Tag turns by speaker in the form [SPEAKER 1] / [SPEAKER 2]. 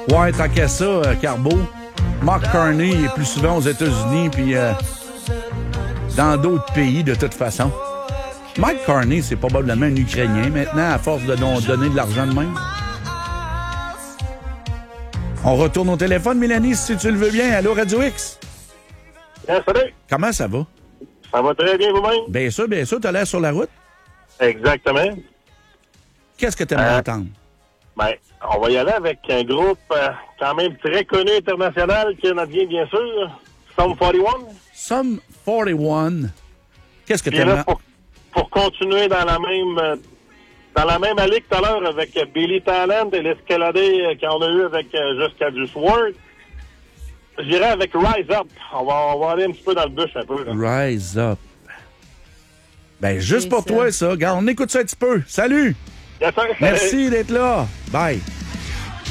[SPEAKER 1] Ouais, tant qu'à ça, Carbo. Mark Carney est plus souvent aux États-Unis puis dans d'autres pays, de toute façon. Mike Carney, c'est probablement un Ukrainien maintenant, à force de donner de l'argent de même. On retourne au téléphone, Mélanie, si tu le veux bien. Allô, Radio X?
[SPEAKER 2] Salut.
[SPEAKER 1] Comment ça va?
[SPEAKER 2] Ça va très bien vous-même?
[SPEAKER 1] Bien sûr, t'as l'air sur la route.
[SPEAKER 2] Exactement.
[SPEAKER 1] Qu'est-ce que t'aimerais entendre?
[SPEAKER 2] Ben, on va y aller avec un groupe quand même très connu international, canadien bien sûr, Sum 41.
[SPEAKER 1] Sum 41. Qu'est-ce que
[SPEAKER 2] Puis là,
[SPEAKER 1] t'aimerais?
[SPEAKER 2] pour continuer dans la même allée que tout à l'heure avec Billy Talent et l'escaladé qu'on a eu avec jusqu'à du Sword, j'irai avec Rise Up. On va aller un petit peu dans le bush un peu. Là.
[SPEAKER 1] Rise Up. Ben, juste pour toi, ça. Regarde, on écoute ça un petit peu. Salut!
[SPEAKER 2] Yes, sir.
[SPEAKER 1] Merci d'être là. Bye.